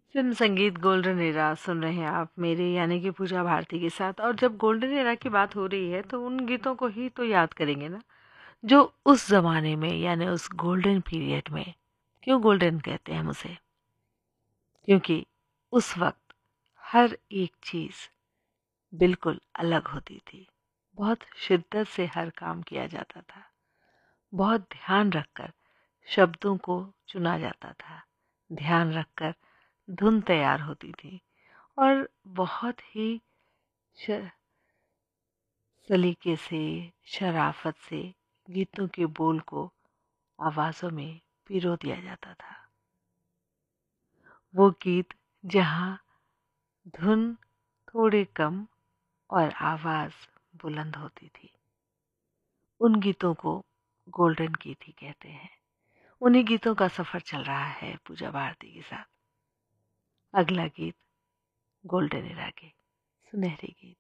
Film संगीत golden era सुन रहे हैं आप मेरे यानी कि पूजा भारती के साथ। और जब गोल्डन एरा की बात हो रही है तो उन गीतों को ही तो याद करेंगे ना, जो उस जमाने में यानी उस गोल्डन पीरियड में। क्यों गोल्डन कहते हैं हम उसे? क्योंकि उस वक्त हर एक चीज बिल्कुल अलग होती थी। बहुत शिद्दत से हर काम किया जाता था, बहुत ध्यान रखकर शब्दों को चुना जाता था, ध्यान रखकर धुन तैयार होती थी, और बहुत ही श- सलीके से, शराफत से गीतों के बोल को आवाज़ों में पिरो दिया जाता था। वो गीत जहाँ धुन थोड़ी कम और आवाज़ बुलंद होती थी, उन गीतों को गोल्डन गीत ही कहते हैं। उन्हीं गीतों का सफ़र चल रहा है पूजा भारती के साथ। अगला गीत गोल्डन एरा के सुनहरे गीत।